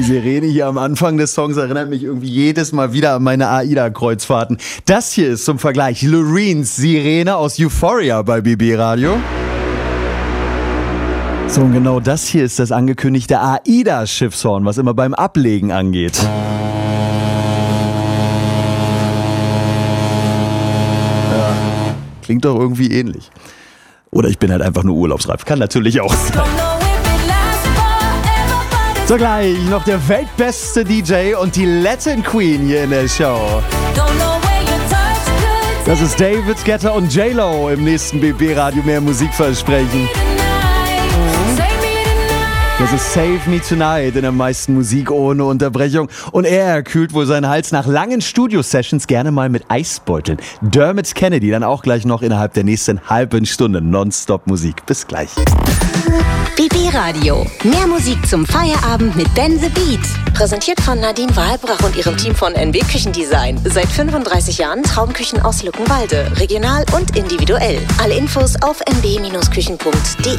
Die Sirene hier am Anfang des Songs erinnert mich irgendwie jedes Mal wieder an meine AIDA-Kreuzfahrten. Das hier ist zum Vergleich Loreens Sirene aus Euphoria bei BB Radio. So, und genau das hier ist das angekündigte AIDA-Schiffshorn, was immer beim Ablegen angeht. Ja, klingt doch irgendwie ähnlich. Oder ich bin halt einfach nur urlaubsreif. Kann natürlich auch sein. So, gleich noch der weltbeste DJ und die Latin Queen hier in der Show. Das ist David Guetta und J-Lo im nächsten BB Radio Mehr Musikversprechen. Das ist Save Me Tonight in der meisten Musik ohne Unterbrechung. Und er kühlt wohl seinen Hals nach langen Studio-Sessions gerne mal mit Eisbeuteln. Dermot Kennedy dann auch gleich noch innerhalb der nächsten halben Stunde Nonstop Musik. Bis gleich. BB Radio. Mehr Musik zum Feierabend mit Ben the Beat. Präsentiert von Nadine Wahlbrach und ihrem Team von NB Küchendesign. Seit 35 Jahren Traumküchen aus Luckenwalde. Regional und individuell. Alle Infos auf nb-küchen.de.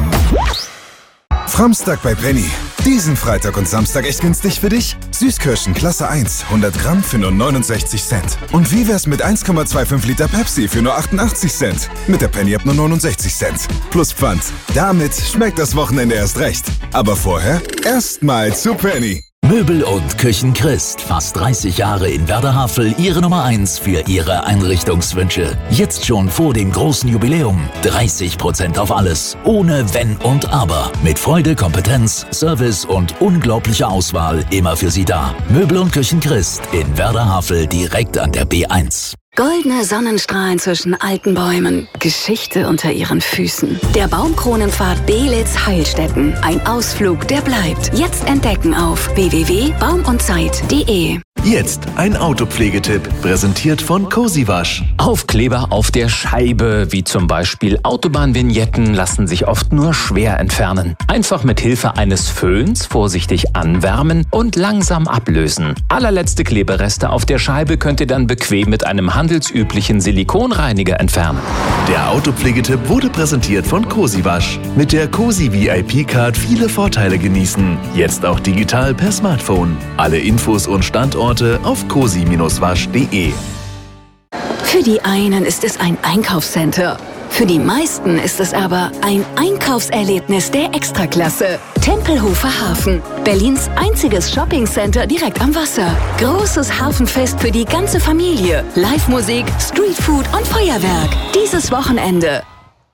Framstag bei Penny. Diesen Freitag und Samstag echt günstig für dich? Süßkirschen Klasse 1, 100 Gramm für nur 69 Cent. Und wie wär's mit 1,25 Liter Pepsi für nur 88 Cent? Mit der Penny ab nur 69 Cent. Plus Pfand. Damit schmeckt das Wochenende erst recht. Aber vorher erstmal zu Penny. Möbel und Küchen Christ. Fast 30 Jahre in Werder-Havel, Ihre Nummer 1 für Ihre Einrichtungswünsche. Jetzt schon vor dem großen Jubiläum. 30% auf alles. Ohne Wenn und Aber. Mit Freude, Kompetenz, Service und unglaublicher Auswahl immer für Sie da. Möbel und Küchen Christ in Werder-Havel direkt an der B1. Goldene Sonnenstrahlen zwischen alten Bäumen, Geschichte unter ihren Füßen. Der Baumkronenpfad Belitz Heilstätten. Ein Ausflug, der bleibt. Jetzt entdecken auf www.baumundzeit.de. Jetzt ein Autopflegetipp, präsentiert von Cozy Wasch. Aufkleber auf der Scheibe, wie zum Beispiel Autobahnvignetten, lassen sich oft nur schwer entfernen. Einfach mit Hilfe eines Föhns vorsichtig anwärmen und langsam ablösen. Allerletzte Klebereste auf der Scheibe könnt ihr dann bequem mit einem handelsüblichen Silikonreiniger entfernen. Der Autopflegetipp wurde präsentiert von Cozy Wasch. Mit der Cozy VIP-Card viele Vorteile genießen. Jetzt auch digital per Smartphone. Alle Infos und Standorte auf cozy-wasch.de. Für die einen ist es ein Einkaufscenter. Für die meisten ist es aber ein Einkaufserlebnis der Extraklasse. Tempelhofer Hafen. Berlins einziges Shoppingcenter direkt am Wasser. Großes Hafenfest für die ganze Familie. Live-Musik, Streetfood und Feuerwerk. Dieses Wochenende.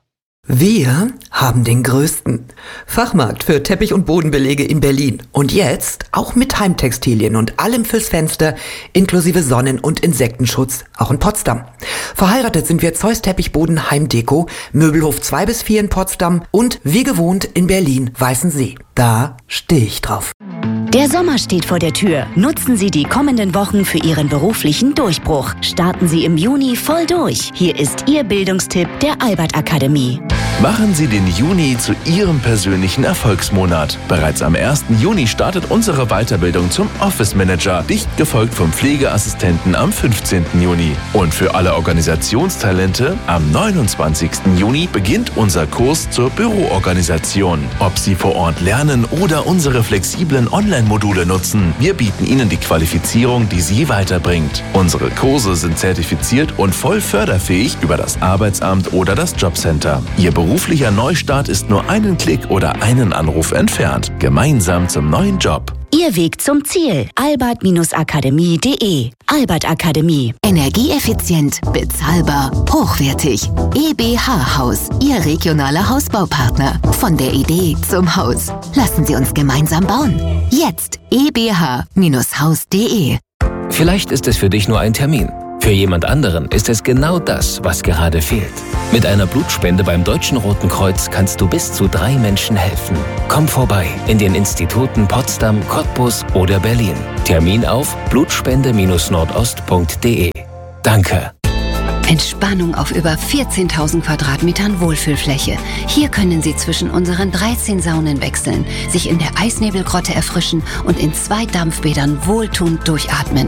Wir haben den größten Fachmarkt für Teppich- und Bodenbelege in Berlin. Und jetzt auch mit Heimtextilien und allem fürs Fenster, inklusive Sonnen- und Insektenschutz, auch in Potsdam. Verheiratet sind wir Zeus Teppichboden Heimdeko, Möbelhof 2-4 in Potsdam und wie gewohnt in Berlin Weißensee. Da stehe ich drauf. Der Sommer steht vor der Tür. Nutzen Sie die kommenden Wochen für Ihren beruflichen Durchbruch. Starten Sie im Juni voll durch. Hier ist Ihr Bildungstipp der Albert Akademie. Machen Sie den Juni zu Ihrem persönlichen Erfolgsmonat. Bereits am 1. Juni startet unsere Weiterbildung zum Office Manager, dicht gefolgt vom Pflegeassistenten am 15. Juni. Und für alle Organisationstalente, am 29. Juni beginnt unser Kurs zur Büroorganisation. Ob Sie vor Ort lernen oder unsere flexiblen Online-Module nutzen, wir bieten Ihnen die Qualifizierung, die Sie weiterbringt. Unsere Kurse sind zertifiziert und voll förderfähig über das Arbeitsamt oder das Jobcenter. Ihr beruflicher Neustart ist nur einen Klick oder einen Anruf entfernt. Gemeinsam zum neuen Job. Ihr Weg zum Ziel. albert-akademie.de. Albert Akademie. Energieeffizient, bezahlbar, hochwertig. EBH Haus, Ihr regionaler Hausbaupartner. Von der Idee zum Haus. Lassen Sie uns gemeinsam bauen. Jetzt ebh-haus.de. Vielleicht ist es für dich nur ein Termin. Für jemand anderen ist es genau das, was gerade fehlt. Mit einer Blutspende beim Deutschen Roten Kreuz kannst du bis zu 3 Menschen helfen. Komm vorbei in den Instituten Potsdam, Cottbus oder Berlin. Termin auf blutspende-nordost.de. Danke. Entspannung auf über 14.000 Quadratmetern Wohlfühlfläche. Hier können Sie zwischen unseren 13 Saunen wechseln, sich in der Eisnebelgrotte erfrischen und in 2 Dampfbädern wohltuend durchatmen.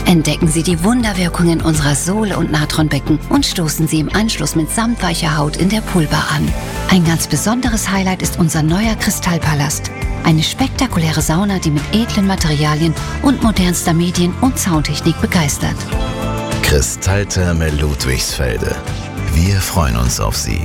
Entdecken Sie die Wunderwirkungen unserer Sohle- und Natronbecken und stoßen Sie im Anschluss mit samtweicher Haut in der Poolbar an. Ein ganz besonderes Highlight ist unser neuer Kristallpalast. Eine spektakuläre Sauna, die mit edlen Materialien und modernster Medien- und Soundtechnik begeistert. Kristalltherme Ludwigsfelde. Wir freuen uns auf Sie.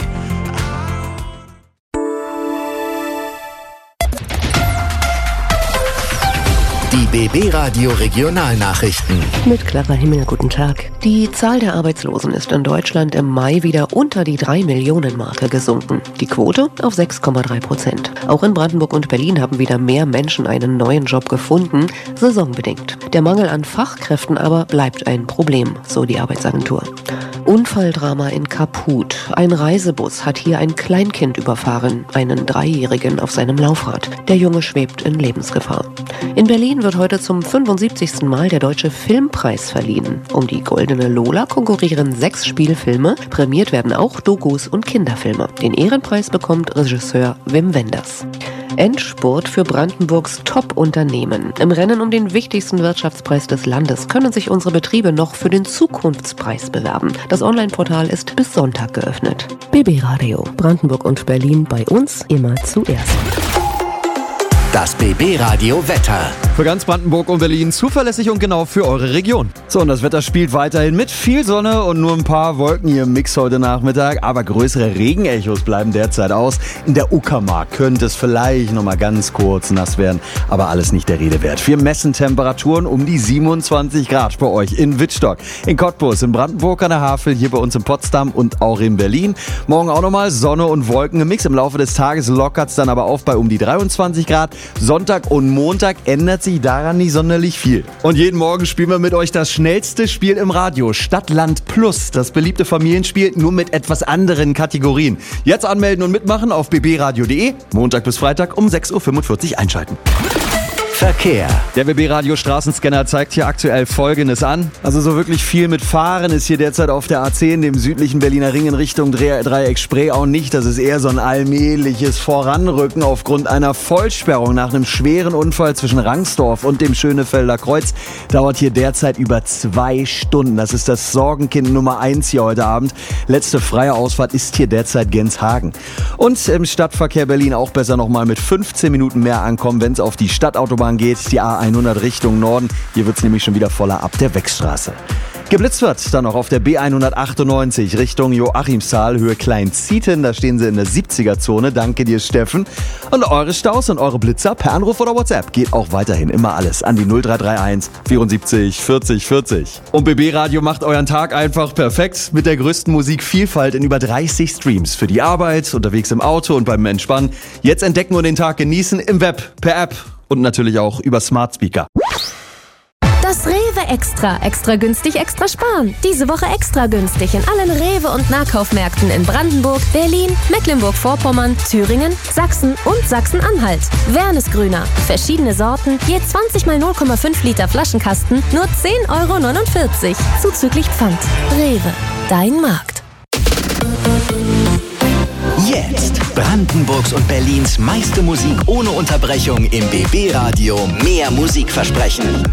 Die BB Radio Regionalnachrichten. Mit Clara Himmel, guten Tag. Die Zahl der Arbeitslosen ist in Deutschland im Mai wieder unter die 3-Millionen-Marke gesunken. Die Quote auf 6,3%. Auch in Brandenburg und Berlin haben wieder mehr Menschen einen neuen Job gefunden, saisonbedingt. Der Mangel an Fachkräften aber bleibt ein Problem, so die Arbeitsagentur. Unfalldrama in Kaput. Ein Reisebus hat hier ein Kleinkind überfahren, einen 3-Jährigen auf seinem Laufrad. Der Junge schwebt in Lebensgefahr. In Berlin wird heute zum 75. Mal der Deutsche Filmpreis verliehen. Um die Goldene Lola konkurrieren 6 Spielfilme. Prämiert werden auch Dokus und Kinderfilme. Den Ehrenpreis bekommt Regisseur Wim Wenders. Endspurt für Brandenburgs Top-Unternehmen. Im Rennen um den wichtigsten Wirtschaftspreis des Landes können sich unsere Betriebe noch für den Zukunftspreis bewerben. Das Online-Portal ist bis Sonntag geöffnet. BB Radio, Brandenburg und Berlin, bei uns immer zuerst. Das BB Radio Wetter. Für ganz Brandenburg und Berlin zuverlässig und genau für eure Region. So, und das Wetter spielt weiterhin mit viel Sonne und nur ein paar Wolken hier im Mix heute Nachmittag. Aber größere Regenechos bleiben derzeit aus. In der Uckermark könnte es vielleicht nochmal ganz kurz nass werden. Aber alles nicht der Rede wert. Wir messen Temperaturen um die 27 Grad bei euch in Wittstock, in Cottbus, in Brandenburg an der Havel, hier bei uns in Potsdam und auch in Berlin. Morgen auch nochmal Sonne und Wolken im Mix. Im Laufe des Tages lockert es dann aber auf bei um die 23 Grad. Sonntag und Montag ändert sich daran nicht sonderlich viel. Und jeden Morgen spielen wir mit euch das schnellste Spiel im Radio. Stadt-Land Plus, das beliebte Familienspiel, nur mit etwas anderen Kategorien. Jetzt anmelden und mitmachen auf bbradio.de. Montag bis Freitag um 6.45 Uhr einschalten. Verkehr. Der BB Radio Straßenscanner zeigt hier aktuell Folgendes an. Also so wirklich viel mit Fahren ist hier derzeit auf der A10, dem südlichen Berliner Ring in Richtung Dreieck Spree auch nicht. Das ist eher so ein allmähliches Voranrücken aufgrund einer Vollsperrung nach einem schweren Unfall zwischen Rangsdorf und dem Schönefelder Kreuz. Dauert hier derzeit über 2 Stunden. Das ist das Sorgenkind Nummer 1 hier heute Abend. Letzte freie Ausfahrt ist hier derzeit Genshagen. Und im Stadtverkehr Berlin auch besser nochmal mit 15 Minuten mehr ankommen, wenn es auf die Stadtautobahn geht, die A100 Richtung Norden. Hier wird es nämlich schon wieder voller ab der Wechstraße. Geblitzt wird dann noch auf der B198 Richtung Joachimsthal, Höhe Kleinzieten. Da stehen sie in der 70er-Zone. Danke dir, Steffen. Und eure Staus und eure Blitzer per Anruf oder WhatsApp geht auch weiterhin immer alles an die 0331 74 40 40. Und BB Radio macht euren Tag einfach perfekt mit der größten Musikvielfalt in über 30 Streams. Für die Arbeit, unterwegs im Auto und beim Entspannen. Jetzt entdecken und den Tag genießen im Web, per App und natürlich auch über Smart Speaker. Das Rewe Extra. Extra günstig, extra sparen. Diese Woche extra günstig in allen Rewe- und Nahkaufmärkten in Brandenburg, Berlin, Mecklenburg-Vorpommern, Thüringen, Sachsen und Sachsen-Anhalt. Wernesgrüner. Verschiedene Sorten, je 20 mal 0,5 Liter Flaschenkasten, nur 10,49 €. Zuzüglich Pfand. Rewe. Dein Markt. Jetzt Brandenburgs und Berlins meiste Musik ohne Unterbrechung im BB Radio. Mehr Musikversprechen.